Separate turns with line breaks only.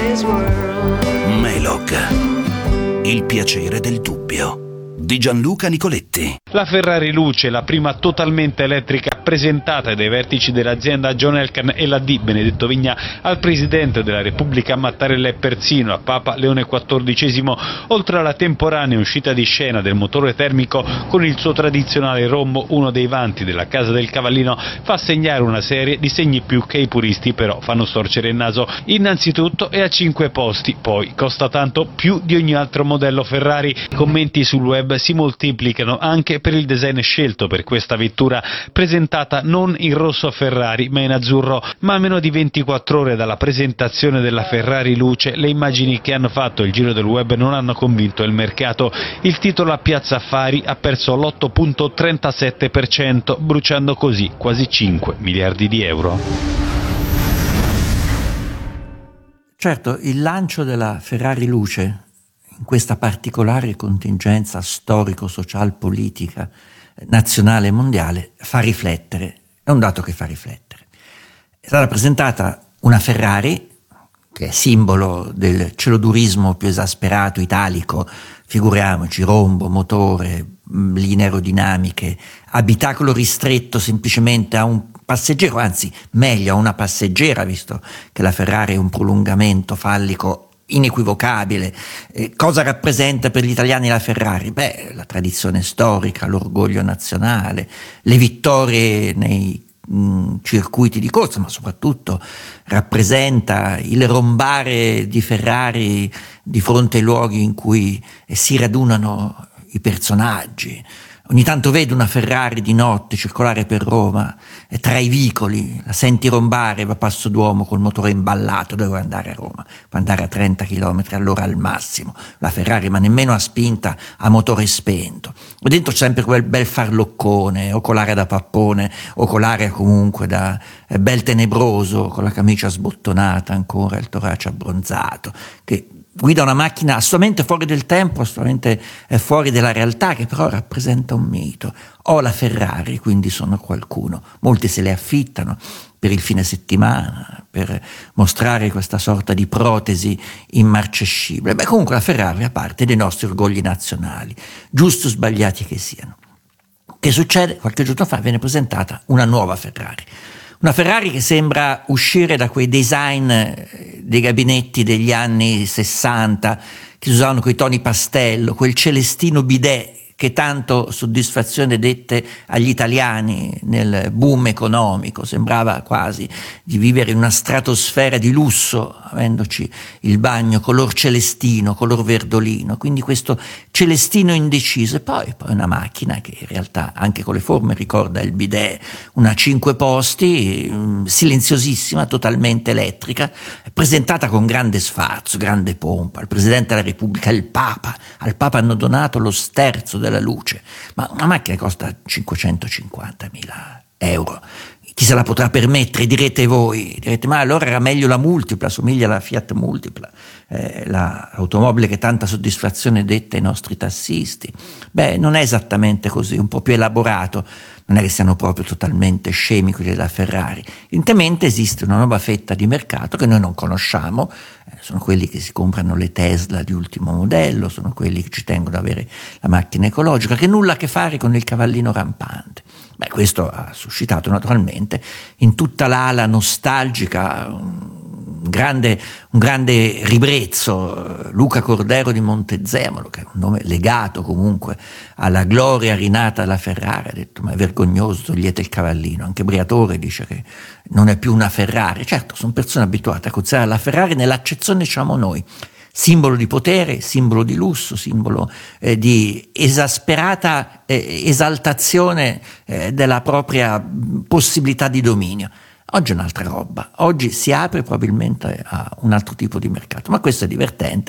his world.
Mailog, il piacere del dubbio, di Gianluca Nicoletti.
La Ferrari Luce, la prima totalmente elettrica presentata dai vertici dell'azienda John Elkann e l'AD Benedetto Vigna al Presidente della Repubblica Mattarella e persino a Papa Leone XIV, oltre alla temporanea uscita di scena del motore termico con il suo tradizionale rombo, uno dei vanti della Casa del Cavallino, fa segnare una serie di segni più che i puristi però fanno storcere il naso. Innanzitutto è a 5 posti, poi costa tanto, più di ogni altro modello Ferrari. I commenti sul web si moltiplicano anche per il design scelto per questa vettura, presentata non in rosso Ferrari ma in azzurro. Ma a meno di 24 ore dalla presentazione della Ferrari Luce, le immagini che hanno fatto il giro del web non hanno convinto il mercato. Il titolo a Piazza Affari ha perso l'8,37%, bruciando così quasi 5 miliardi di euro.
Certo, il lancio della Ferrari Luce in questa particolare contingenza storico-social-politica nazionale e mondiale fa riflettere, è un dato che fa riflettere. È stata presentata una Ferrari che è simbolo del celodurismo più esasperato italico, figuriamoci, rombo, motore, linee aerodinamiche, abitacolo ristretto semplicemente a un passeggero, anzi meglio a una passeggera, visto che la Ferrari è un prolungamento fallico inequivocabile. Cosa rappresenta per gli italiani la Ferrari? Beh, la tradizione storica, l'orgoglio nazionale, le vittorie nei circuiti di corsa, ma soprattutto rappresenta il rombare di Ferrari di fronte ai luoghi in cui si radunano i personaggi. Ogni tanto vedo una Ferrari di notte circolare per Roma e tra i vicoli la senti rombare, va a Passo d'Uomo col motore imballato, dove vuoi andare a Roma? Puoi andare a 30 km all'ora al massimo, la Ferrari, ma nemmeno a spinta, a motore spento. E dentro c'è sempre quel bel farloccone, o colare da pappone, o colare comunque da bel tenebroso, con la camicia sbottonata ancora, il torace abbronzato, che guida una macchina assolutamente fuori del tempo, assolutamente fuori della realtà, che però rappresenta un mito. Ho la Ferrari, quindi sono qualcuno. Molti se le affittano per il fine settimana, per mostrare questa sorta di protesi immarcescibile. Beh, comunque la Ferrari fa parte dei nostri orgogli nazionali, giusto o sbagliati che siano. Che succede? Qualche giorno fa viene presentata una nuova Ferrari. Una Ferrari che sembra uscire da quei design dei gabinetti degli anni 60 che si usavano quei toni pastello, quel celestino bidet che tanto soddisfazione dette agli italiani nel boom economico. Sembrava quasi di vivere in una stratosfera di lusso, avendoci il bagno color celestino, color verdolino, quindi questo celestino indeciso. E poi una macchina che in realtà anche con le forme ricorda il bidet, una 5 posti, silenziosissima, totalmente elettrica, presentata con grande sfarzo, grande pompa. Il Presidente della Repubblica, il Papa, al Papa hanno donato lo sterzo della luce, ma una macchina costa 550.000 euro. Chi se la potrà permettere? Direte voi, direte, ma allora era meglio la Multipla, somiglia alla Fiat Multipla, l'automobile che tanta soddisfazione dette ai nostri tassisti. Beh, non è esattamente così, un po' più elaborato. Non è che siano proprio totalmente scemi quelli della Ferrari. Evidentemente esiste una nuova fetta di mercato che noi non conosciamo, sono quelli che si comprano le Tesla di ultimo modello, sono quelli che ci tengono ad avere la macchina ecologica, che nulla a che fare con il cavallino rampante. Beh, questo ha suscitato naturalmente in tutta l'ala nostalgica un grande ribrezzo. Luca Cordero di Montezemolo, che è un nome legato comunque alla gloria rinata dalla Ferrari, ha detto: ma è vergognoso, togliete il cavallino. Anche Briatore dice che non è più una Ferrari. Certo, sono persone abituate a considerare la Ferrari nell'accezione diciamo noi, simbolo di potere, simbolo di lusso, simbolo di esasperata esaltazione della propria possibilità di dominio. Oggi è un'altra roba, oggi si apre probabilmente a un altro tipo di mercato, ma questo è divertente.